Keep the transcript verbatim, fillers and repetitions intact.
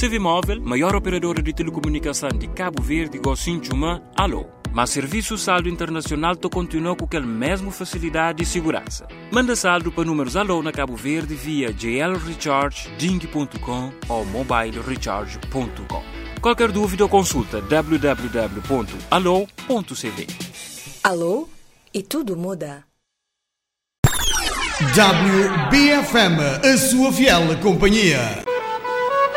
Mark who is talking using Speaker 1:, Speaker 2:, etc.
Speaker 1: C V Móvel, maior operadora de telecomunicação de Cabo Verde, Gocinchuma, alô. Mas serviço saldo internacional to continua com aquela mesma facilidade e segurança. Manda saldo para números alô na Cabo Verde via j l recharge ding ponto com ou mobile recharge ponto com. Qualquer dúvida ou consulta w w w ponto alô ponto c v.
Speaker 2: Alô? E tudo muda.
Speaker 3: W B F M, a sua fiel companhia.